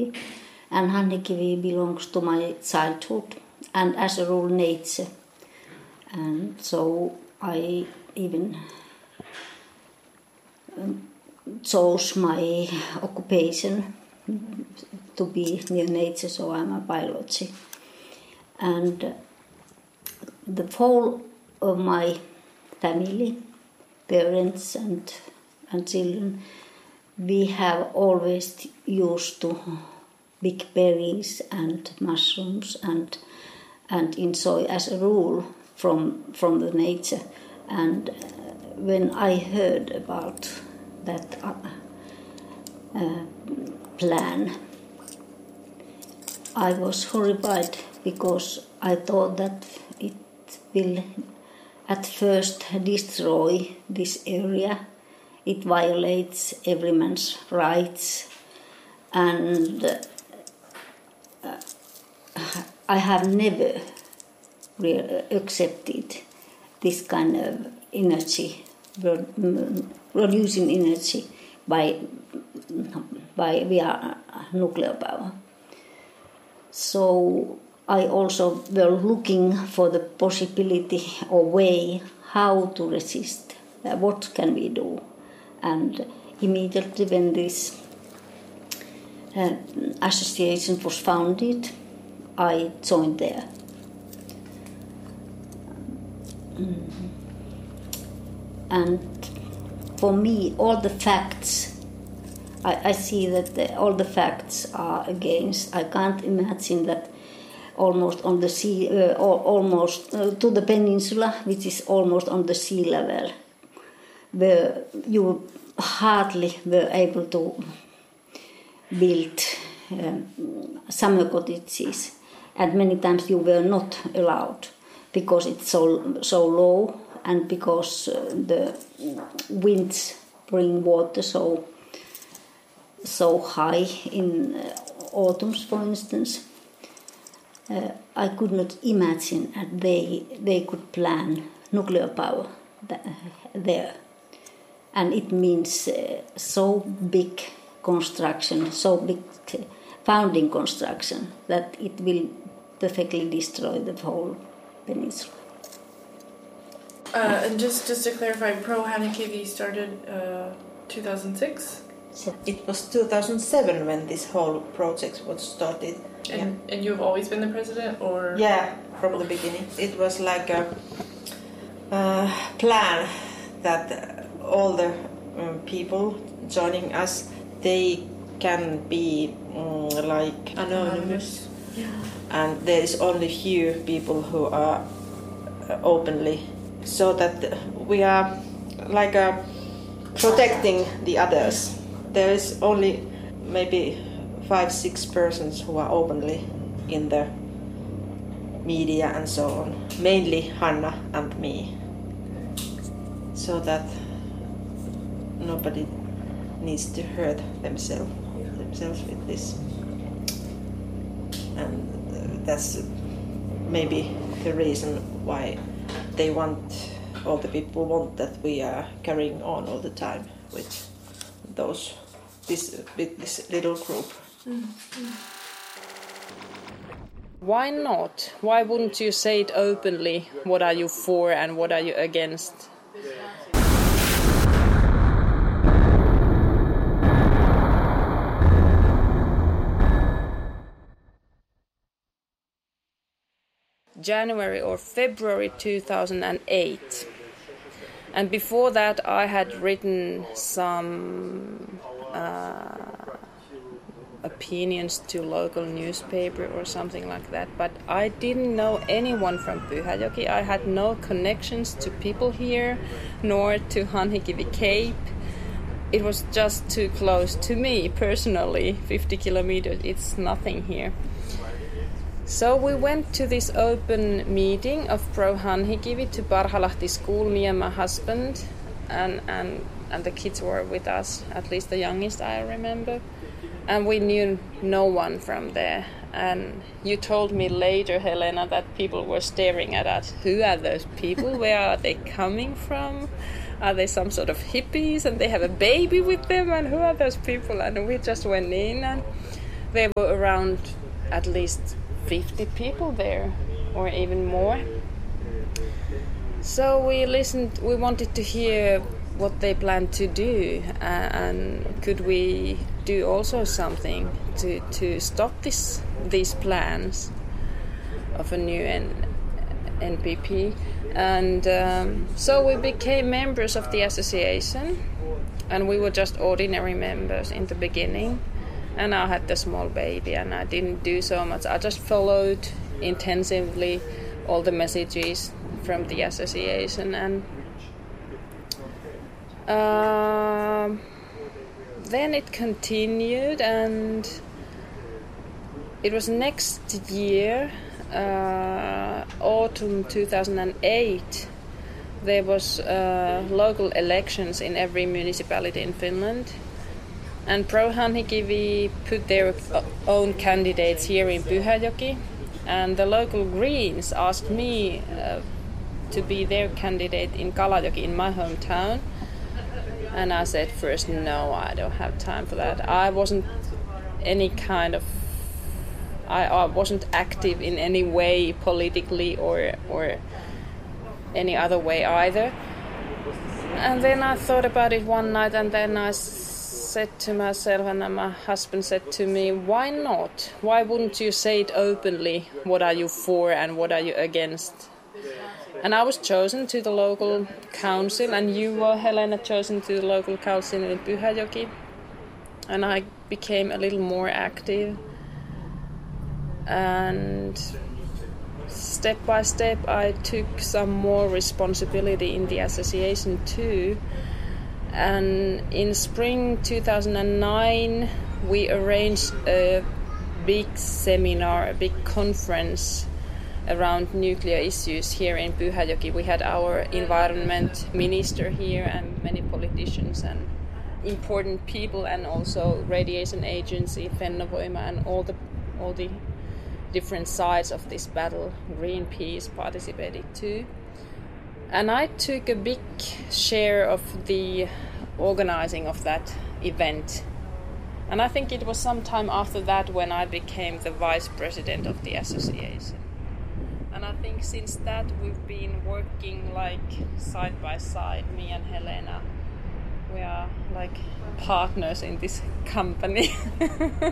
Hanhikivi. And Hanhikivi belongs to my childhood and as a rule nature. And so I even chose my occupation to be near nature, so I'm a biology. And the whole of my family, parents and children, we have always used to big berries and mushrooms and enjoy as a rule from the nature. And when I heard about that plan, I was horrified because I thought that it will at first destroy this area. It violates every man's rights, and I have never accepted this kind of energy, producing energy by via nuclear power. So I also were looking for the possibility or way how to resist. What can we do? And immediately when this association was founded, I joined there. And for me, all the facts, I see that all the facts are against. I can't imagine that almost on the sea, almost to the peninsula, which is almost on the sea level, where you hardly were able to build summer cottages, and many times you were not allowed because it's so low, and because the winds bring water so high in autumns, for instance. I could not imagine that they could plan nuclear power there. And it means so big construction, so big founding construction, that it will perfectly destroy the whole peninsula. And just to clarify, Pro Hanhikivi started 2006? It was 2007 when this whole project was started. And you've always been the president, or? Yeah, from the beginning. It was like a plan that all the people joining us, they can be like anonymous. Yeah. And there is only few people who are openly, so that we are like protecting the others. There is only maybe 5-6 persons who are openly in the media and so on. Mainly Hanna and me. So that nobody needs to hurt themselves with this. And that's maybe the reason why all the people want that we are carrying on all the time with this little group. Mm-hmm. Why not? Why wouldn't you say it openly? What are you for and what are you against? January or February 2008. And before that I had written some opinions to local newspaper or something like that, but I didn't know anyone from Pyhäjoki. I had no connections to people here, nor to Hanhikivi Cape. It was just too close to me personally. 50 kilometers, it's nothing here. So we went to this open meeting of Pro Hanhikivi to Parhalahti school, me and my husband, and the kids were with us, at least the youngest I remember. And we knew no one from there. And you told me later, Helena, that people were staring at us. Who are those people? Where are they coming from? Are they some sort of hippies and they have a baby with them? And who are those people? And we just went in and there were around at least 50 people there, or even more. So we wanted to hear what they planned to do, and could we do also something to stop these plans of a new NPP. And so we became members of the association, and we were just ordinary members in the beginning. And I had the small baby, and I didn't do so much. I just followed intensively all the messages from the association. And then it continued, and it was next year, autumn 2008, there was local elections in every municipality in Finland. And Pro-Hanhikivi put their own candidates here in Pyhäjoki, and the local Greens asked me to be their candidate in Kalajoki, in my hometown. And I said first, no, I don't have time for that. I wasn't I wasn't active in any way politically or any other way either. And then I thought about it one night, and then I said to myself, and my husband said to me, why not? Why wouldn't you say it openly? What are you for and what are you against? And I was chosen to the local council, and you were, Helena, chosen to the local council in Pyhäjoki. And I became a little more active. And step by step I took some more responsibility in the association too. And in spring 2009 we arranged a big seminar, a big conference around nuclear issues here in Pyhäjoki. We had our environment minister here and many politicians and important people, and also radiation agency, Fennovoima, and all the different sides of this battle. Greenpeace participated too. And I took a big share of the organizing of that event. And I think it was some time after that when I became the vice president of the association. And I think since that we've been working like side by side, me and Helena. We are like partners in this company.